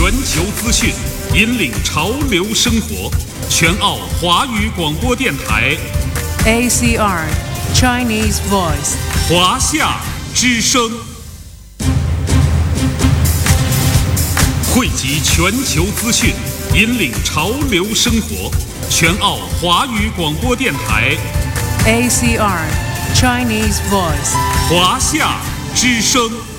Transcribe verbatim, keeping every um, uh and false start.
全球资讯，引领潮流生活。全澳华语广播电台 A C R Chinese Voice 华夏之声，汇集全球资讯，引领潮流生活。全澳华语广播电台 A C R Chinese Voice 华夏之声。